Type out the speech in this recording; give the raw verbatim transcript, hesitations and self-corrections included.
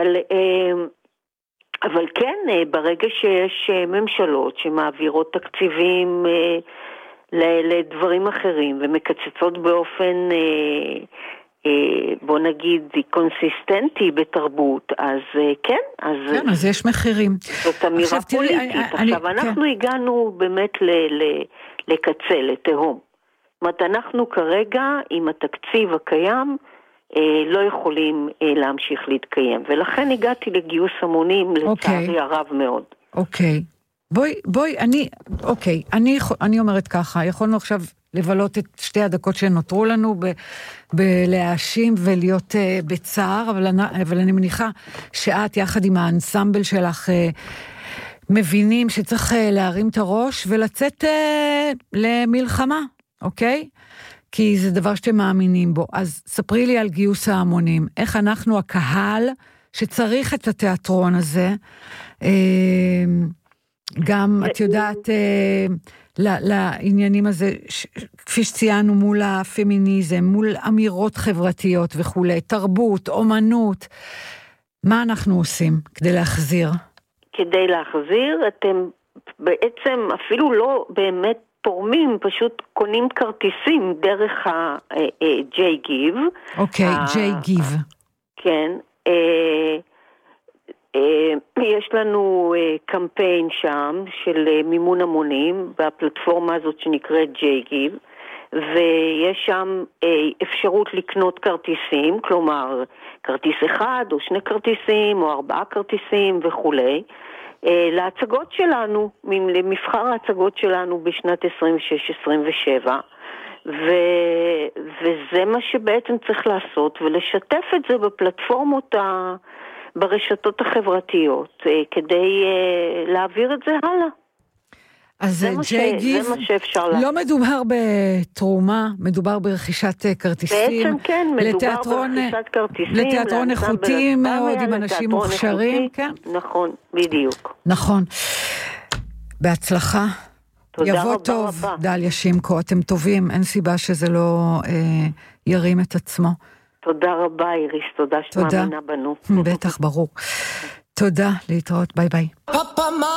אבל, אבל כן, ברגע שיש ממשלות שמעבירות תקציבים לדברים אחרים ומקצצות באופן, בוא נגיד, קונסיסטנטי בתרבות, אז כן, אז, כן, אז יש מחירים. זאת אמירה פוליטית. אני, עכשיו, אני, אנחנו כן. הגענו באמת ל, ל, לקצה, לתהום. זאת אומרת, אנחנו כרגע עם התקציב הקיים לא יכולים להמשיך להתקיים, ולכן הגעתי לגיוס המונים לצערי הרב מאוד. אוקיי. בואי, בואי, אני, אוקיי, אני, אני אומרת ככה, יכולנו עכשיו לבלות את שתי הדקות שנותרו לנו ב, בלהאשים ולהיות uh, בצער, אבל אני, אבל אני מניחה שאת יחד עם האנסמבל שלך uh, מבינים שצריך uh, להרים את הראש ולצאת uh, למלחמה, אוקיי? כי זה דבר שאתם מאמינים בו. אז ספרי לי על גיוס ההמונים, איך אנחנו הקהל שצריך את התיאטרון הזה, uh, גם את יודעת לעניינים הזה, כפי שציינו מול הפמיניזם, מול אמירות חברתיות וכו', תרבות, אומנות, מה אנחנו עושים כדי להחזיר? כדי להחזיר, אתם בעצם אפילו לא באמת תורמים, פשוט קונים כרטיסים דרך ה-J Give. אוקיי, J Give. כן, יש לנו קמפיין שם של מימון המונים בפלטפורמה הזאת שנקראת J Give, ויש שם אפשרות לקנות כרטיסים, כלומר כרטיס אחד או שני כרטיסים או ארבעה כרטיסים וכו', להצגות שלנו, למבחר ההצגות שלנו בשנת עשרים ושש עשרים ושבע, ו... וזה מה שבעצם צריך לעשות, ולשתף את זה בפלטפורמות ה... ברשתות החברתיות, כדי להעביר את זה הלאה. אז זה מה, ש... זה מה שאפשר לעשות. לא מדובר בתרומה, מדובר ברכישת כרטיסים. בעצם כן, מדובר לתיאטרון, ברכישת כרטיסים. לתיאטרון איכותי מאוד עם אנשים מוכשרים. כן. נכון, בדיוק. נכון. בהצלחה. תודה יבוא רבה טוב, רבה. דליה שמקו, אתם טובים, אין סיבה שזה לא אה, ירים את עצמו. תודה רבה, איריס, תודה שמאמינה בנו. בטח, ברור. תודה, להתראות, ביי ביי.